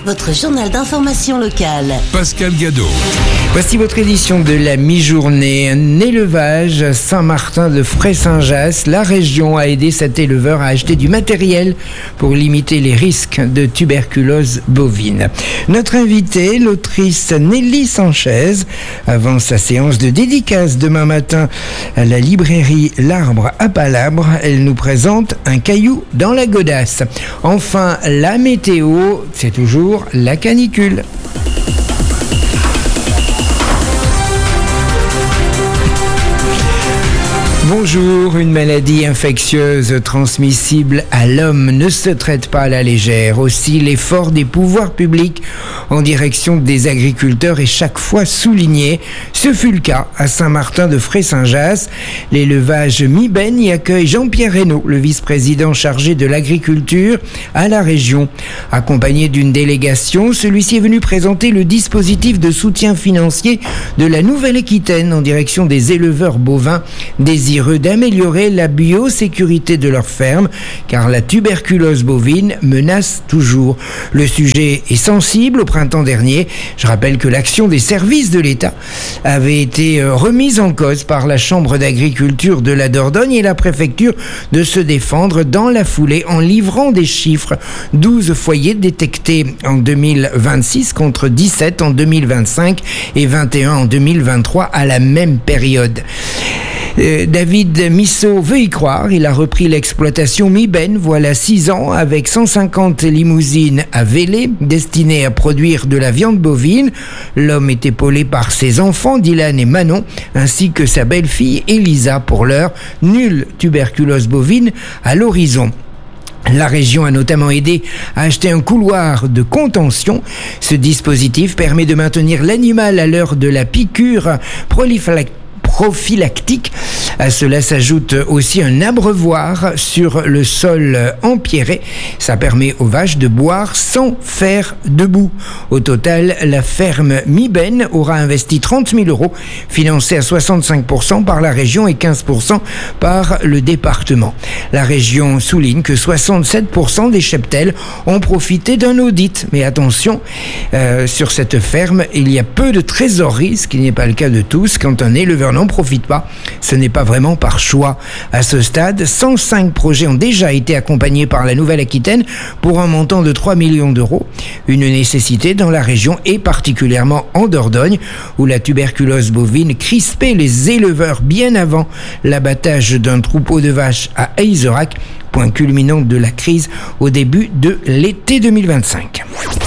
votre journal d'information locale. Pascal Gadot. Voici votre édition de la mi-journée. Un élevage à Saint-Martin-de-Fray-Saint-Jas. La région a aidé cet éleveur à acheter du matériel pour limiter les risques de tuberculose bovine. Notre invitée, l'autrice Nelly Sanchez, avant sa séance de dédicace demain matin à la librairie L'Arbre à Palabre, elle nous présente Un caillou dans la godasse. Enfin, la météo, c'est toujours la canicule. Bonjour, une maladie infectieuse transmissible à l'homme ne se traite pas à la légère. Aussi, l'effort des pouvoirs publics en direction des agriculteurs est chaque fois souligné. Ce fut le cas à Saint-Martin-de-Fray-Saint-Jas. L'élevage Mi-Ben y accueille Jean-Pierre Reynaud, le vice-président chargé de l'agriculture à la région. Accompagné d'une délégation, celui-ci est venu présenter le dispositif de soutien financier de la Nouvelle-Aquitaine en direction des éleveurs bovins désireux d'améliorer la biosécurité de leur ferme, car la tuberculose bovine menace toujours. Le sujet est sensible. Au printemps dernier, je rappelle que l'action des services de l'État avait été remise en cause par la Chambre d'agriculture de la Dordogne et la préfecture de se défendre dans la foulée en livrant des chiffres. 12 foyers détectés en 2026 contre 17 en 2025 et 21 en 2023 à la même période. David Missot veut y croire. Il a repris l'exploitation Mi-Ben voilà 6 ans avec 150 limousines à Vélé destinées à produire de la viande bovine. L'homme est épaulé par ses enfants Dylan et Manon ainsi que sa belle-fille Elisa. Pour l'heure, nulle tuberculose bovine à l'horizon. La région a notamment aidé à acheter un couloir de contention. Ce dispositif permet de maintenir l'animal à l'heure de la piqûre prophylactique. À cela s'ajoute aussi un abreuvoir sur le sol empierré. Ça permet aux vaches de boire sans faire de boue. Au total, la ferme Mi-Ben aura investi 30 000 €, financés à 65% par la région et 15% par le département. La région souligne que 67% des cheptels ont profité d'un audit. Mais attention, sur cette ferme, il y a peu de trésorerie, ce qui n'est pas le cas de tous. Quand un éleveur n'en profite pas, ce n'est pas vraiment par choix. À ce stade, 105 projets ont déjà été accompagnés par la Nouvelle-Aquitaine pour un montant de 3 millions €. Une nécessité dans la région et particulièrement en Dordogne, où la tuberculose bovine crispait les éleveurs bien avant l'abattage d'un troupeau de vaches à Eyzerac, point culminant de la crise au début de l'été 2025.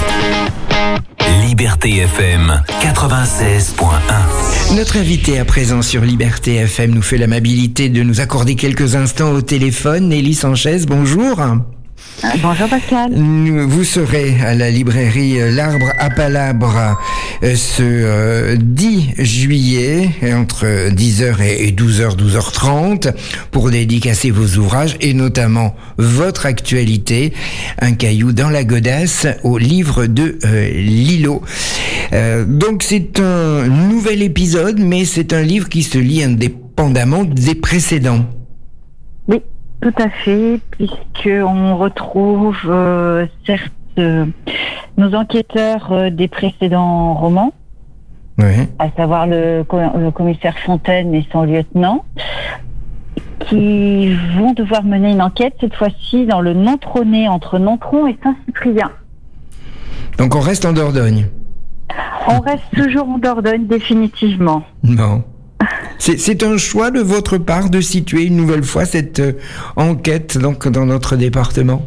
Liberté FM 96.1. Notre invité à présent sur Liberté FM nous fait l'amabilité de nous accorder quelques instants au téléphone. Nelly Sanchez, bonjour. Bonjour Pascal. Vous serez à la librairie L'Arbre à Palabre ce 10 juillet entre 10h et 12h, 12h30 pour dédicacer vos ouvrages et notamment votre actualité, Un caillou dans la godasse au livre de Lilo. Donc c'est un nouvel épisode, mais c'est un livre qui se lit indépendamment des précédents. Oui. Tout à fait, puisqu'on retrouve certes nos enquêteurs des précédents romans, oui, à savoir le commissaire Fontaine et son lieutenant, qui vont devoir mener une enquête, cette fois-ci dans le Nontronais, entre Nontron et Saint-Cyprien. Donc on reste en Dordogne. On reste toujours en Dordogne, définitivement. Non. C'est un choix de votre part de situer une nouvelle fois cette enquête donc dans notre département?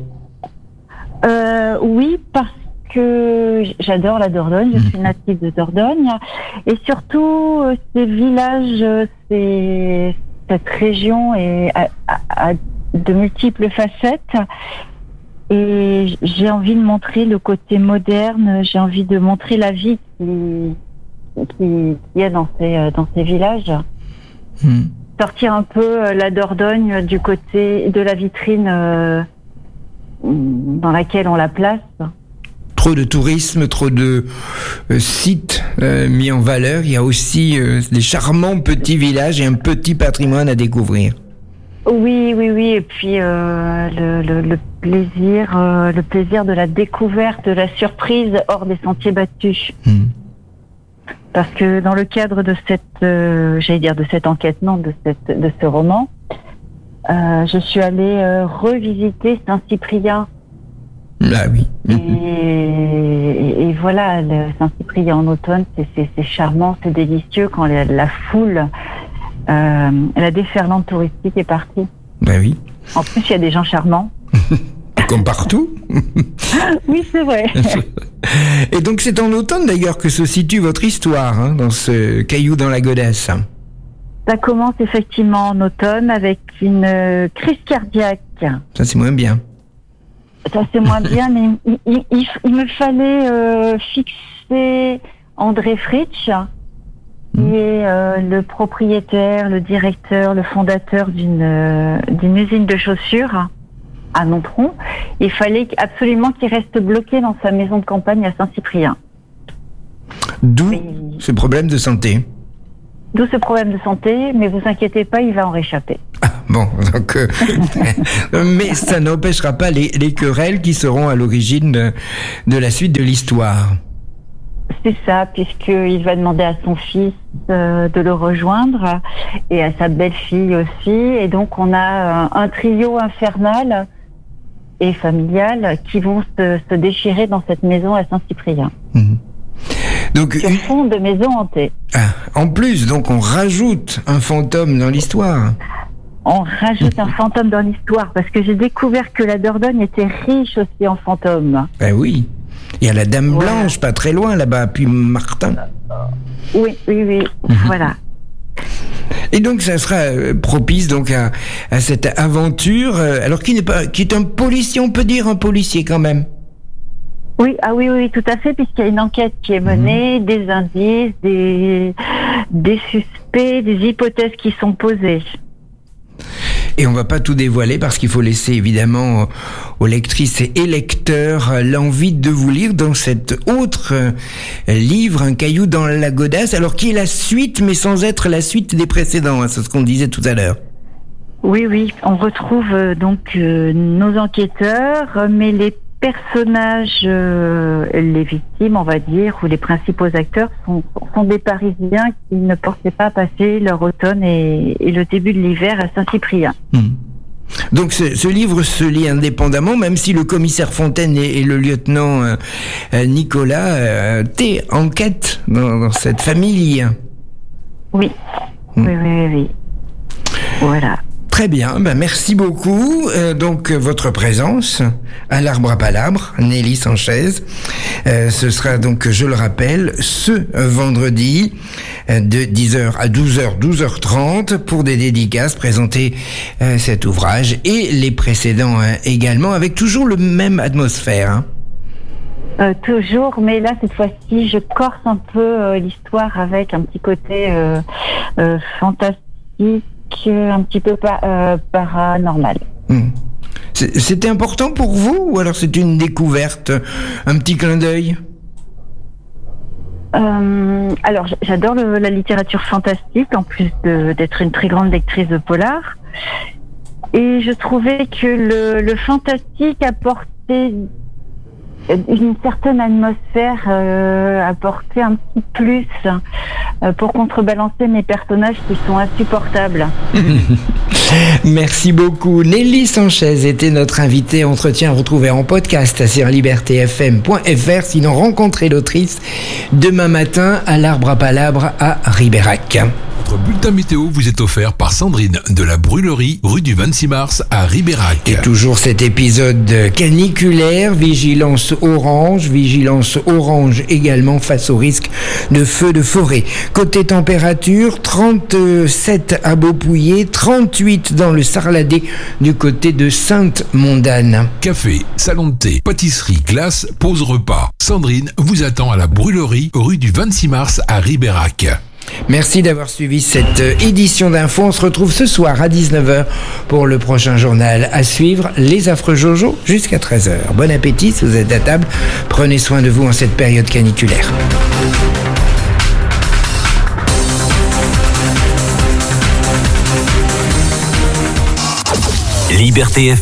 Oui, parce que j'adore la Dordogne, je suis native de Dordogne, et surtout ces villages, cette région a de multiples facettes, et j'ai envie de montrer le côté moderne, j'ai envie de montrer la vie qui y a dans ces villages. Sortir un peu la Dordogne du côté de la vitrine dans laquelle on la place. Trop de tourisme, trop de sites mis en valeur. Il y a aussi des charmants petits villages et un petit patrimoine à découvrir. Oui. Et puis le plaisir de la découverte, de la surprise hors des sentiers battus. Parce que dans le cadre de cette enquête, de ce roman, je suis allée revisiter Saint-Cyprien. Ah oui. Et voilà, le Saint-Cyprien en automne, c'est charmant, c'est délicieux quand la foule, la déferlante touristique est partie. Ben oui. En plus, il y a des gens charmants. Comme partout. Oui, c'est vrai. Et donc c'est en automne d'ailleurs que se situe votre histoire, dans ce caillou dans la godasse. Ça commence effectivement en automne avec une crise cardiaque. Ça c'est moins bien. Ça c'est moins bien, mais il me fallait fixer André Fritsch, qui est le propriétaire, le directeur, le fondateur d'une usine de chaussures à Nontron. Il fallait absolument qu'il reste bloqué dans sa maison de campagne à Saint-Cyprien. D'où ce problème de santé. D'où ce problème de santé, mais vous inquiétez pas, il va en réchapper. Ah, bon, donc, mais ça n'empêchera pas les querelles qui seront à l'origine de la suite de l'histoire. C'est ça, puisqu'il va demander à son fils de le rejoindre et à sa belle-fille aussi. Et donc, on a un trio infernal et familial qui vont se déchirer dans cette maison à Saint-Cyprien. Donc, sur fond de maison hantée. Ah, en plus, donc on rajoute un fantôme dans l'histoire. On rajoute un fantôme dans l'histoire parce que j'ai découvert que la Dordogne était riche aussi en fantômes. Ben oui. Il y a la Dame Blanche, pas très loin là-bas, puis Martin. Oui, voilà. Et donc ça sera propice donc à cette aventure, alors qui est un policier, on peut dire un policier quand même. Oui, tout à fait, puisqu'il y a une enquête qui est menée, des indices, des suspects, des hypothèses qui sont posées. Et on va pas tout dévoiler parce qu'il faut laisser évidemment aux lectrices et lecteurs l'envie de vous lire dans cet autre livre, Un caillou dans la godasse, alors qui est la suite mais sans être la suite des précédents, c'est ce qu'on disait tout à l'heure. Oui, on retrouve donc nos enquêteurs, mais les personnages, les victimes, on va dire, ou les principaux acteurs sont des Parisiens qui ne pensaient pas passer leur automne et le début de l'hiver à Saint-Cyprien. Donc ce livre se lit indépendamment, même si le commissaire Fontaine et le lieutenant Nicolas étaient en quête dans cette famille. Oui. Voilà. Très bien, merci beaucoup. Donc votre présence à l'Arbre à Palabre, Nelly Sanchez. Ce sera donc, je le rappelle, ce vendredi de 10h à 12h, 12h30 pour des dédicaces, présenter cet ouvrage et les précédents également, avec toujours le même atmosphère. Toujours, mais là cette fois-ci je corse un peu l'histoire avec un petit côté fantastique, un petit peu paranormal. C'était important pour vous ou alors c'est une découverte, un petit clin d'œil? Alors j'adore la littérature fantastique, en plus d'être une très grande lectrice de polar, et je trouvais que le fantastique apportait une certaine atmosphère, apporter un petit plus pour contrebalancer mes personnages qui sont insupportables. Merci beaucoup. Nelly Sanchez était notre invitée. Entretien retrouvé en podcast sur libertéfm.fr. Sinon, rencontrez l'autrice demain matin à l'Arbre à Palabre à Ribérac. Votre bulletin météo vous est offert par Sandrine de la Brûlerie, rue du 26 mars à Ribérac. Et toujours cet épisode caniculaire, vigilance orange également face au risque de feux de forêt. Côté température, 37 à Beaupouillet, 38 dans le Sarladé du côté de Sainte-Mondane. Café, salon de thé, pâtisserie, glace, pause repas. Sandrine vous attend à la Brûlerie, rue du 26 mars à Ribérac. Merci d'avoir suivi cette édition d'Info. On se retrouve ce soir à 19h pour le prochain journal. À suivre, Les Affreux Jojo jusqu'à 13h. Bon appétit si vous êtes à table. Prenez soin de vous en cette période caniculaire. Liberté FM.